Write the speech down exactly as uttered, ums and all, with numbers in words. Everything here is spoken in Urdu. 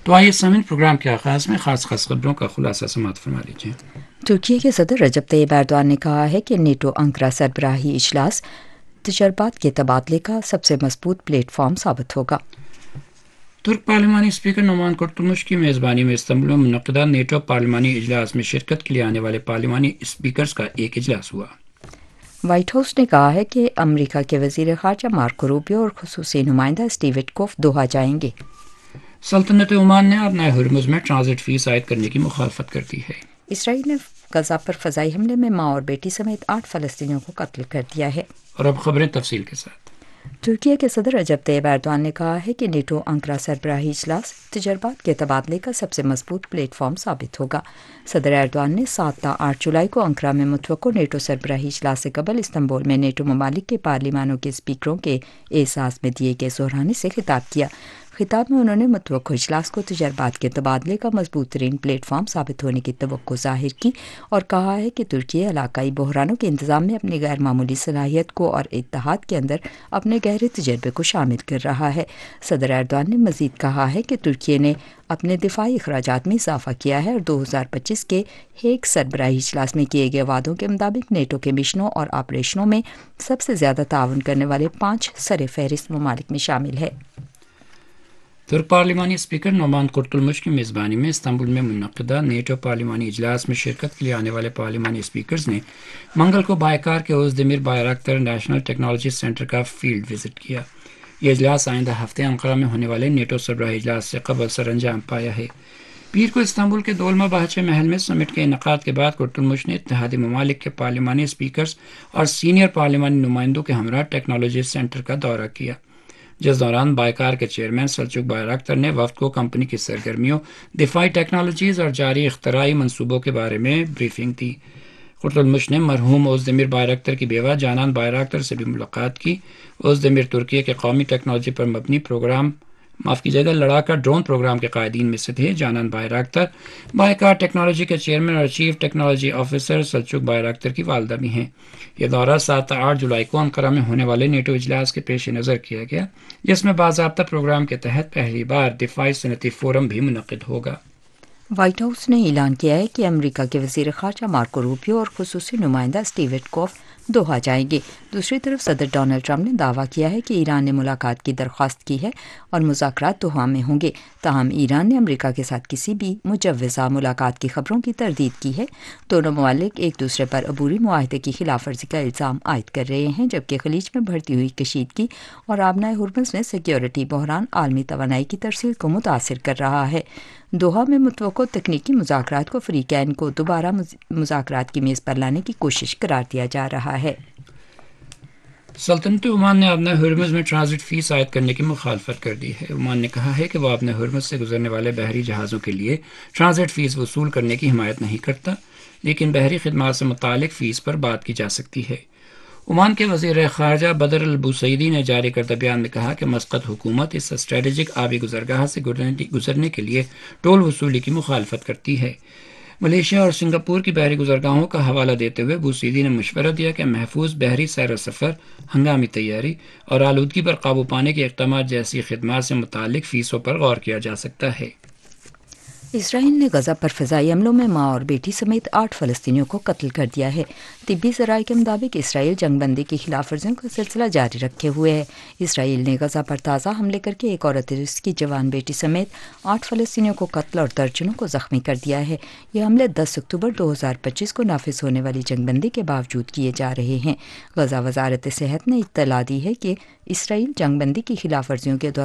تو آئیے سامعین پروگرام کے آغاز میں خاص خاص خبروں کا خلاصہ سماعت فرما لیجیے۔ ترکی کے صدر رجب طیب ایردوان نے کہا ہے کہ نیٹو انقرہ سربراہی اجلاس تجربات کے تبادلے کا سب سے مضبوط پلیٹ فارم ثابت ہوگا۔ ترک پارلیمانی اسپیکر نومان کرتلمش کی میزبانی میں استنبول میں منعقدہ نیٹو پارلیمانی اجلاس میں شرکت کے لیے آنے والے پارلیمانی اسپیکرز کا ایک اجلاس ہوا۔ وائٹ ہاؤس نے کہا ہے کہ امریکہ کے وزیر خارجہ مارکو روبیو اور خصوصی نمائندہ اسٹیو وٹکوف دوحہ جائیں گے۔ سلطنت عمان نے آبنائے ہرمز میں ٹرانزٹ فیس عائد کرنے کی مخالفت کر دی ہے۔ اسرائیل نے غزہ پر فضائی حملے میں ماں اور بیٹی سمیت آٹھ فلسطینیوں کو قتل کر دیا ہے۔ اور اب خبریں تفصیل کے ساتھ۔ ترکی کے صدر رجب طیب ایردوان نے کہا ہے کہ نیٹو انقرہ سربراہی اجلاس تجربات کے تبادلے کا سب سے مضبوط پلیٹ فارم ثابت ہوگا۔ صدر ایردوان نے سات تا آٹھ جولائی کو انقرہ میں متوقع نیٹو سربراہی اجلاس سے قبل استنبول میں نیٹو ممالک کے پارلیمانوں کے اسپیکروں کے اعزاز میں دیے گئے سہرانے سے خطاب کیا۔ خطاب میں انہوں نے متوقع اجلاس کو تجربات کے تبادلے کا مضبوط ترین پلیٹ فارم ثابت ہونے کی توقع ظاہر کی اور کہا ہے کہ ترکی علاقائی بحرانوں کے انتظام میں اپنی غیر معمولی صلاحیت کو اور اتحاد کے اندر اپنے گہرے تجربے کو شامل کر رہا ہے۔ صدر ایردوان نے مزید کہا ہے کہ ترکی نے اپنے دفاعی اخراجات میں اضافہ کیا ہے اور دو ہزار پچیس کے ہیگ سربراہی اجلاس میں کیے گئے وعدوں کے مطابق نیٹو کے مشنوں اور آپریشنوں میں سب سے زیادہ تعاون کرنے والے پانچ سر فہرست ممالک میں شامل ہے۔ ترک پارلیمانی اسپیکر نومان کرتلمش کی میزبانی میں استنبول میں منعقدہ نیٹو پارلیمانی اجلاس میں شرکت کے لیے آنے والے پارلیمانی اسپیکرز نے منگل کو بائیکار کے اوزدیمیر بایراکتر نیشنل ٹیکنالوجی سینٹر کا فیلڈ وزٹ کیا۔ یہ اجلاس آئندہ ہفتے انقرہ میں ہونے والے نیٹو سربراہی اجلاس سے قبل سر انجام پایا ہے۔ پیر کو استنبول کے دولمہ باہچے محل میں سمٹ کے انعقاد کے بعد کرتلمش نے اتحادی ممالک کے پارلیمانی اسپیکرز اور سینئر پارلیمانی نمائندوں کے ہمراہ ٹیکنالوجی سینٹر کا دورہ کیا، جس دوران بائیکار کے چیئرمین سلچوک بایراکتر نے وفد کو کمپنی کی سرگرمیوں، دفاعی ٹیکنالوجیز اور جاری اختراعی منصوبوں کے بارے میں بریفنگ دی۔ کرتلمش نے مرحوم اوزدیمیر بایراکتر کی بیوہ جانان بایراکتر سے بھی ملاقات کی۔ اوزدیمیر ترکیہ کے قومی ٹیکنالوجی پر مبنی پروگرام معاف کیجیے گا لڑاکا ڈرون پروگرام کے قائدین میں سے تھے۔ جانان بایراکتر بائیکار ٹیکنالوجی کے چیئرمین اور چیف ٹیکنالوجی آفیسر سلچوک بایراکتر کی والدہ بھی ہیں۔ یہ دورہ سات تا آٹھ جولائی کو انقرہ میں ہونے والے نیٹو اجلاس کے پیش نظر کیا گیا، جس میں باضابطہ پروگرام کے تحت پہلی بار دفاعی صنعتی فورم بھی منعقد ہوگا۔ وائٹ ہاؤس نے اعلان کیا ہے کہ امریکہ کے وزیر خارجہ مارکو روبیو اور خصوصی نمائندہ اسٹیو وٹکوف دوحہ جائیں گے۔ دوسری طرف صدر ڈونلڈ ٹرمپ نے دعویٰ کیا ہے کہ ایران نے ملاقات کی درخواست کی ہے اور مذاکرات دوحہ میں ہوں گے، تاہم ایران نے امریکہ کے ساتھ کسی بھی مجوزہ ملاقات کی خبروں کی تردید کی ہے۔ دونوں ممالک ایک دوسرے پر عبوری معاہدے کی خلاف ورزی کا الزام عائد کر رہے ہیں، جبکہ خلیج میں بڑھتی ہوئی کشیدگی اور آبنائے ہرمز میں سیکیورٹی بحران عالمی توانائی کی ترسیل کو متاثر کر رہا ہے۔ دوحہ میں متوقع تکنیکی مذاکرات کو فریقین کو دوبارہ مذاکرات کی میز پر لانے کی کوشش قرار دیا جا رہا ہے۔ سلطنت عمان نے آبنائے ہرمز میں ٹرانزٹ فیس عائد کرنے کی مخالفت کر دی ہے۔ عمان نے کہا ہے کہ وہ آبنائے ہرمز سے گزرنے والے بحری جہازوں کے لیے ٹرانزٹ فیس وصول کرنے کی حمایت نہیں کرتا، لیکن بحری خدمات سے متعلق فیس پر بات کی جا سکتی ہے۔ عمان کے وزیر خارجہ بدر البوسعیدی نے جاری کردہ بیان میں کہا کہ مسقط حکومت اس اسٹریٹجک آبی گزرگاہ سے گزرنے کے لیے ٹول وصولی کی مخالفت کرتی ہے۔ ملیشیا اور سنگاپور کی بحری گزرگاہوں کا حوالہ دیتے ہوئے بوسعیدی نے مشورہ دیا کہ محفوظ بحری سیر و سفر، ہنگامی تیاری اور آلودگی پر قابو پانے کے اقدامات جیسی خدمات سے متعلق فیسوں پر غور کیا جا سکتا ہے۔ اسرائیل نے غزہ پر فضائی حملوں میں ماں اور بیٹی سمیت آٹھ فلسطینیوں کو قتل کر دیا ہے۔ طبی ذرائع کے مطابق اسرائیل جنگ بندی کی خلاف ورزیوں کا سلسلہ جاری رکھے ہوئے ہے۔ اسرائیل نے غزہ پر تازہ حملے کر کے ایک عورت اور اس کی جوان بیٹی سمیت آٹھ فلسطینیوں کو قتل اور درجنوں کو زخمی کر دیا ہے۔ یہ حملے دس اکتوبر دو ہزار پچیس کو نافذ ہونے والی جنگ بندی کے باوجود کیے جا رہے ہیں۔ غزہ وزارت صحت نے اطلاع دی ہے کہ اسرائیل جنگ بندی کی خلاف ورزیوں کے دوران